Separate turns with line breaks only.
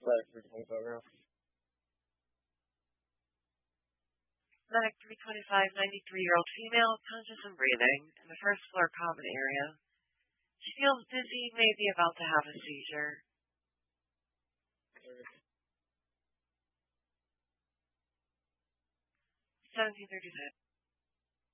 for 25 now.
Medic 325, 93-year-old female, conscious and breathing, in the first floor common area. She feels dizzy, may be about to have a seizure. 1736.